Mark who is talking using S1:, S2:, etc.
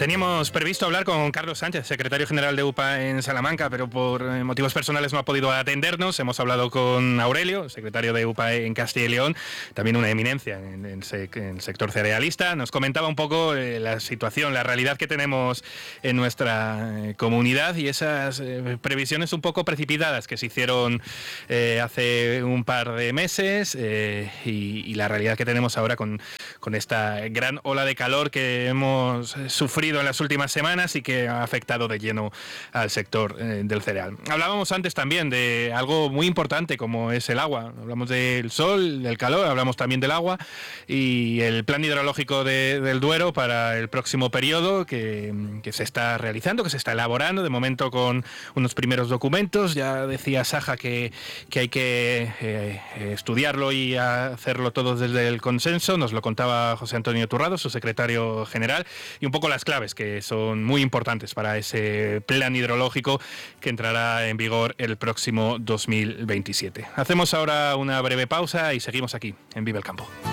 S1: Teníamos previsto hablar con Carlos Sánchez, secretario general de UPA en Salamanca, pero por motivos personales no ha podido atendernos. Hemos hablado con Aurelio, secretario de UPA en Castilla y León, también una eminencia en el sector cerealista. Nos comentaba un poco la situación, la realidad que tenemos en nuestra comunidad y esas previsiones un poco precipitadas que se hicieron hace un par de meses y la realidad que tenemos ahora con esta gran ola de calor que hemos sufrido en las últimas semanas y que ha afectado de lleno al sector del cereal. Hablábamos antes también de algo muy importante como es el agua. Hablamos del sol, del calor, hablamos también del agua y el plan hidrológico del Duero para el próximo periodo que se está realizando, que se está elaborando de momento con unos primeros documentos. Ya decía Saja que hay que estudiarlo y hacerlo todo desde el consenso. Nos lo contaba José Antonio Turrado, su secretario general, y un poco las claves que son muy importantes para ese plan hidrológico que entrará en vigor el próximo 2027. Hacemos ahora una breve pausa y seguimos aquí en Vive el Campo.